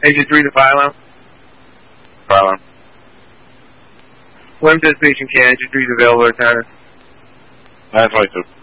Agent 3 to Phylum. Phylum. Williams Station Can, Agent 3 is available at 10. 922.